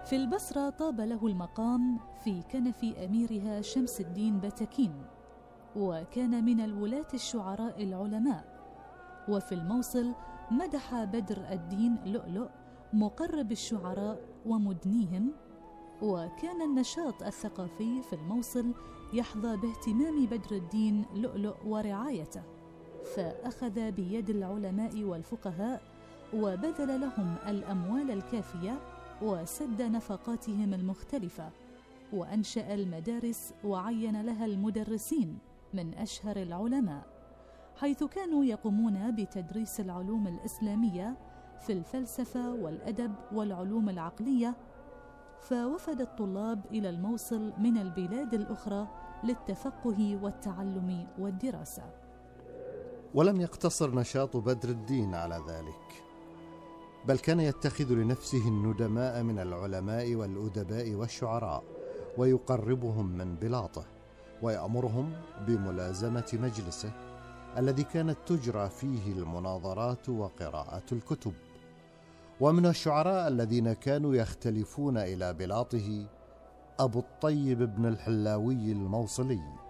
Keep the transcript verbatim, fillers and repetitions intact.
في البصرة طاب له المقام في كنف أميرها شمس الدين بتكين، وكان من الولاة الشعراء العلماء. وفي الموصل مدح بدر الدين لؤلؤ مقرب الشعراء ومدنيهم، وكان النشاط الثقافي في الموصل يحظى باهتمام بدر الدين لؤلؤ ورعايته، فأخذ بيد العلماء والفقهاء وبذل لهم الأموال الكافية وسد نفقاتهم المختلفة، وأنشأ المدارس وعين لها المدرسين من أشهر العلماء، حيث كانوا يقومون بتدريس العلوم الإسلامية في الفلسفة والأدب والعلوم العقلية. فوفد الطلاب إلى الموصل من البلاد الأخرى للتفقه والتعلم والدراسة. ولم يقتصر نشاط بدر الدين على ذلك، بل كان يتخذ لنفسه الندماء من العلماء والأدباء والشعراء ويقربهم من بلاطه، ويأمرهم بملازمة مجلسه الذي كانت تجرى فيه المناظرات وقراءة الكتب. ومن الشعراء الذين كانوا يختلفون إلى بلاطه أبو الطيب بن الحلاوي الموصلي،